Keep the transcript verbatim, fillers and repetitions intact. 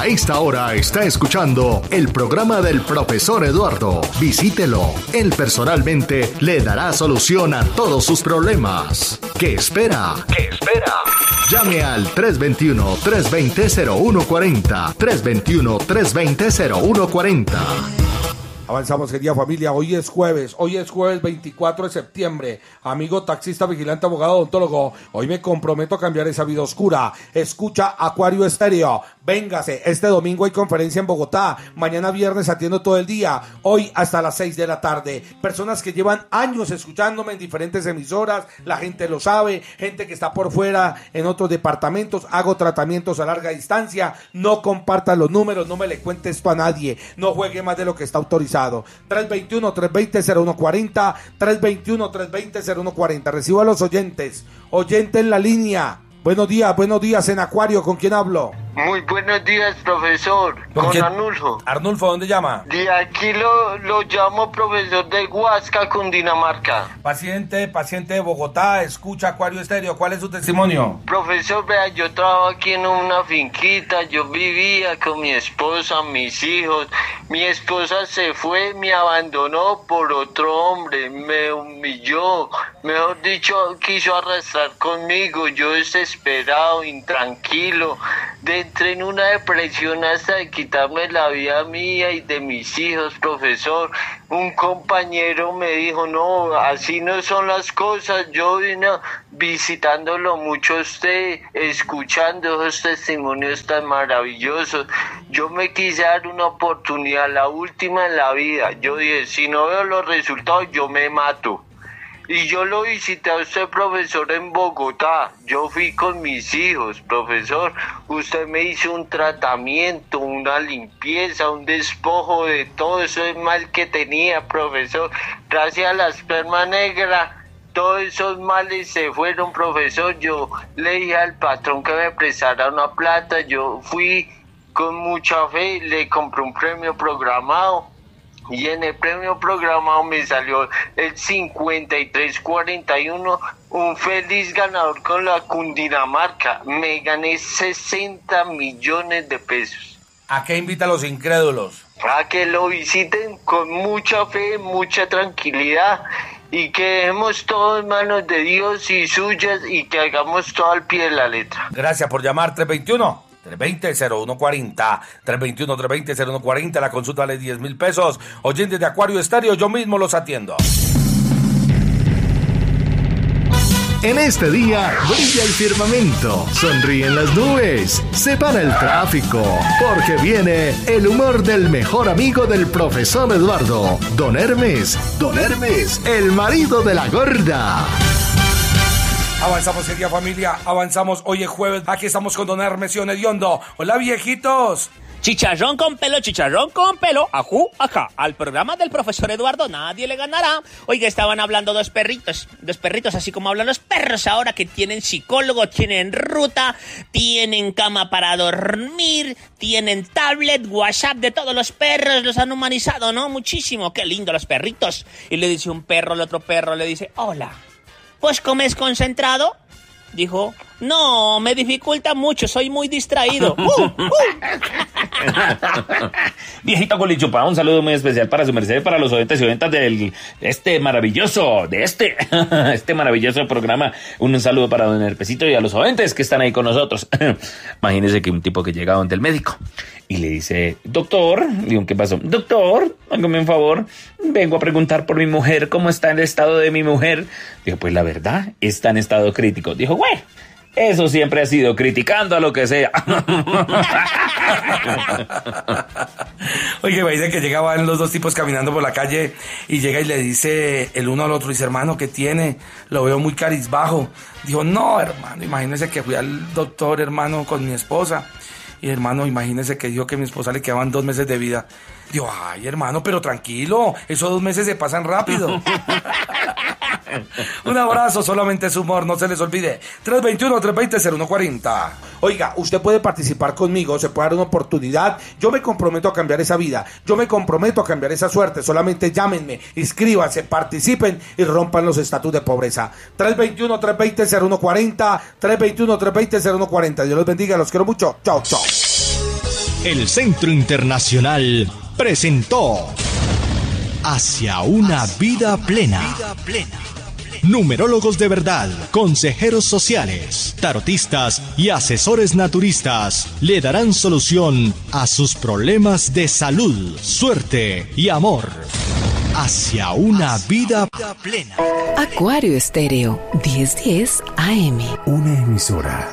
A esta hora está escuchando el programa del profesor Eduardo. Visítelo. Él personalmente le dará solución a todos sus problemas. ¿Qué espera? ¿Qué espera? Llame al tres dos uno, tres dos cero, cero uno cuatro cero, tres dos uno, tres dos cero, cero uno cuatro cero. Avanzamos, querida familia. Hoy es jueves, hoy es jueves veinticuatro de septiembre. Amigo taxista, vigilante, abogado, odontólogo, hoy me comprometo a cambiar esa vida oscura. Escucha Acuario Estéreo. Véngase, este domingo hay conferencia en Bogotá. Mañana viernes atiendo todo el día. Hoy hasta las seis de la tarde. Personas que llevan años escuchándome en diferentes emisoras. La gente lo sabe. Gente que está por fuera en otros departamentos. Hago tratamientos a larga distancia. No compartan los números. No me le cuente esto a nadie. No juegue más de lo que está autorizado. tres dos uno, tres dos cero, cero uno cuatro cero, tres dos uno, tres dos cero, cero uno cuatro cero. Recibo a los oyentes. Oyente en la línea. Buenos días, buenos días en Acuario. ¿Con quién hablo? Muy buenos días, profesor. ¿Con, ¿Con Arnulfo? Arnulfo, ¿dónde llama? De aquí lo, lo llamo profesor de Huasca, Cundinamarca. Paciente, paciente de Bogotá, escucha Acuario Estéreo. ¿Cuál es su testimonio? Profesor, vea, yo trabajo aquí en una finquita. Yo vivía con mi esposa, mis hijos. Mi esposa se fue, me abandonó por otro hombre. Me humilló. Mejor dicho, quiso arrastrar conmigo. Yo desesperado, intranquilo. De entré en una depresión hasta de quitarme la vida mía y de mis hijos, profesor. Un compañero me dijo, no, así no son las cosas. Yo vine visitándolo mucho a usted, escuchando esos testimonios tan maravillosos. Yo me quise dar una oportunidad, la última en la vida. Yo dije, si no veo los resultados, yo me mato. Y yo lo visité a usted, profesor, en Bogotá. Yo fui con mis hijos, profesor. Usted me hizo un tratamiento, una limpieza, un despojo de todo ese mal que tenía, profesor. Gracias a la esperma negra, todos esos males se fueron, profesor. Yo le dije al patrón que me prestara una plata. Yo fui con mucha fe, le compré un premio programado. Y en el premio programado me salió el cincuenta y tres cuarenta y uno, un feliz ganador con la Cundinamarca. Me gané sesenta millones de pesos. ¿A qué invita a los incrédulos? A que lo visiten con mucha fe, mucha tranquilidad, y que dejemos todo en manos de Dios y suyas, y que hagamos todo al pie de la letra. Gracias por llamar. Tres dos uno, tres dos cero, cero uno cuatro cero, tres dos uno, tres dos cero, cero uno cuatro cero. La consulta vale diez mil pesos. Oyentes de Acuario Estéreo, yo mismo los atiendo. En este día brilla el firmamento, sonríen las nubes, se para el tráfico, porque viene el humor del mejor amigo del profesor Eduardo, Don Hermes, Don Hermes, el marido de la gorda. Avanzamos, querida familia, avanzamos. Hoy es jueves, aquí estamos con Don Hermes y Don Hediondo. Hola, viejitos. Chicharrón con pelo, chicharrón con pelo, ajú, acá, al programa del profesor Eduardo nadie le ganará. Oiga, estaban hablando dos perritos, dos perritos, así como hablan los perros ahora, que tienen psicólogo, tienen ruta, tienen cama para dormir, tienen tablet, WhatsApp, de todos los perros, los han humanizado, ¿no? Muchísimo, qué lindo los perritos. Y le dice un perro al otro perro, le dice, hola, ¿pues comes concentrado? Dijo, no, me dificulta mucho, soy muy distraído. Uh, uh. Viejito Colichupa, un saludo muy especial para su merced, para los oyentes y oyentas del este maravilloso, de este, este maravilloso programa. Un saludo para don Herpesito y a los oyentes que están ahí con nosotros. Imagínese que un tipo que llega donde el médico y le dice, doctor, digo, ¿qué pasó? Doctor, hágame un favor, vengo a preguntar por mi mujer, ¿cómo está el estado de mi mujer? Dijo, pues la verdad, está en estado crítico. Dijo, güey, eso siempre ha sido criticando a lo que sea. Oye, dice que llegaban los dos tipos caminando por la calle y llega y le dice el uno al otro, dice, hermano, ¿qué tiene? Lo veo muy carizbajo. Dijo, no, hermano, imagínese que fui al doctor, hermano, con mi esposa. Y hermano, imagínese que dijo que a mi esposa le quedaban dos meses de vida. Digo, ay, hermano, pero tranquilo, esos dos meses se pasan rápido. Un abrazo, solamente es humor, no se les olvide. tres dos uno, tres dos cero, cero uno cuatro cero. Oiga, usted puede participar conmigo, se puede dar una oportunidad. Yo me comprometo a cambiar esa vida, yo me comprometo a cambiar esa suerte. Solamente llámenme, inscríbanse, participen y rompan los estatus de pobreza. tres dos uno, tres dos cero, cero uno cuatro cero, tres dos uno, tres dos cero, cero uno cuatro cero. Dios los bendiga, los quiero mucho. Chao, chao. El Centro Internacional presentó Hacia una vida plena. Numerólogos de verdad, consejeros sociales, tarotistas y asesores naturistas le darán solución a sus problemas de salud, suerte y amor. Hacia una vida plena. Acuario Estéreo, diez diez A M. Una emisora